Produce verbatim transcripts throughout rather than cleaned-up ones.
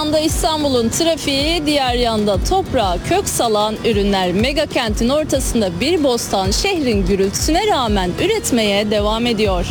yanda İstanbul'un trafiği, diğer yanda toprağa kök salan ürünler. Mega kentin ortasında bir bostan şehrin gürültüsüne rağmen üretmeye devam ediyor.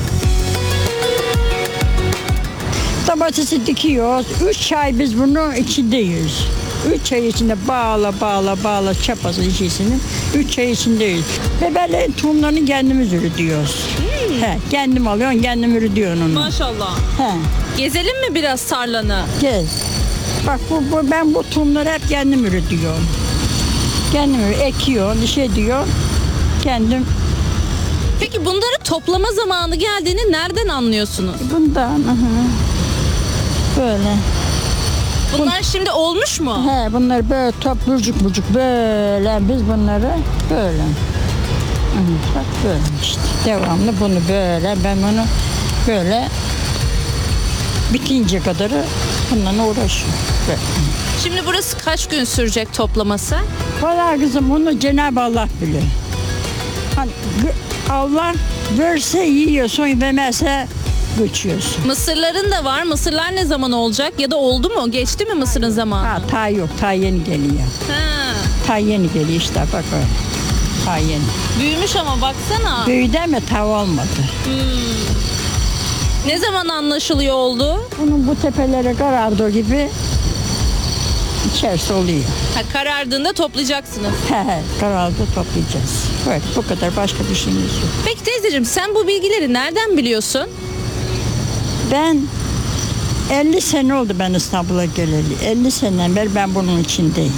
Domatesi dikiyoruz. Üç ay biz bunu içindeyiz. Üç ay içinde bağla bağla bağla çapası içisini. Üç ay içindeyiz. Ve böyle tohumlarını kendimiz üretiyoruz. Hmm. He, kendim alıyorum, kendim üretiyorum onu. Maşallah. He, Gezelim mi biraz tarlanı? gez. Bak bu, bu, ben bu tohumları hep kendim üretiyorum. Kendim ekiyorum, şey diyor. Kendim Peki bunları toplama zamanı geldiğini nereden anlıyorsunuz? bundan. Hı hı. Böyle. Bunlar şimdi olmuş mu? He, bunları böyle top burcuk burcuk böyle biz bunları böyle. Hı, bak böyle işte devamlı bunu böyle ben bunu böyle bitince kadarı bununla uğraşıyorum. Böyle. Şimdi burası kaç gün sürecek toplaması? Vallahi kızım onu Cenab-ı Allah bilir. Hani gı- Allah verse yiyorsun vermezse göçüyorsun. Mısırların da var. Mısırlar ne zaman olacak? Ya da oldu mu? Geçti mi mısırın zamanı? Ha ta yok ta yeni geliyor. Ha. Ta yeni geliyor işte bak öyle. Ta yeni. Büyümüş ama baksana. Büyüdü ama ta olmadı. Ne zaman anlaşılıyor oldu? Bunun bu tepelere karardığı gibi içerisi oluyor. Ha, karardığında toplayacaksınız. He he karardı toplayacağız. Evet bu kadar başka bir şeyimiz yok. Peki teyzeciğim sen bu bilgileri nereden biliyorsun? Ben elli sene oldu ben İstanbul'a geleli. elli seneden beri ben bunun içindeyim.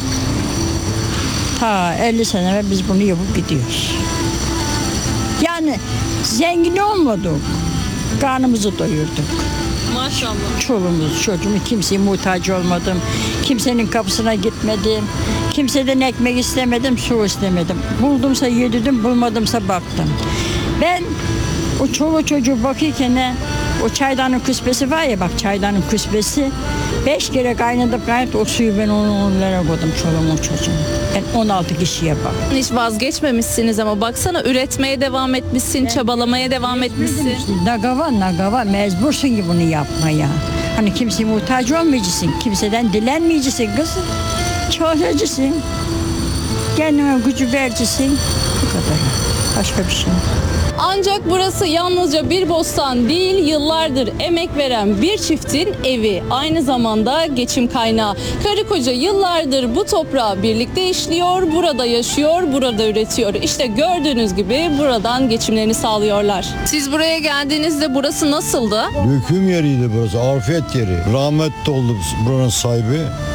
Ta elli sene beri biz bunu yapıp gidiyoruz. Yani zengin olmadık. Karnımızı doyurduk. Maşallah. Çoluğumuz, çocuğumuz kimseye muhtaç olmadım. Kimsenin kapısına gitmedim. Kimseden ekmek istemedim, su istemedim. Buldumsa yedirdim, bulmadımsa baktım. Ben o çoluğu çocuğu bakırken ne, o çaydanın küspesi var ya bak çaydanın küspesi. Beş kere kaynatıp kaynatıp o suyu ben onu onlara koydum çoluğumun çocuğum. Ben on altı kişiye bak. Hiç vazgeçmemişsiniz ama baksana üretmeye devam etmişsin, çabalamaya devam etmişsin. Nagava nagava mecbursun ki bunu yapmaya. Hani kimseye muhtaç olmayacaksın. Kimseden dilenmeyeceksin kızım. Çalışacaksın. Kendine gücü vereceksin. Bu kadar. Başka bir şey yok. Ancak burası yalnızca bir bostan değil, yıllardır emek veren bir çiftin evi. Aynı zamanda geçim kaynağı. Karı koca yıllardır bu toprağı birlikte işliyor, burada yaşıyor, burada üretiyor. İşte gördüğünüz gibi buradan geçimlerini sağlıyorlar. Siz buraya geldiğinizde burası nasıldı? Döküm yeriydi burası, afiyet yeri. Rahmetli oldu buranın sahibi.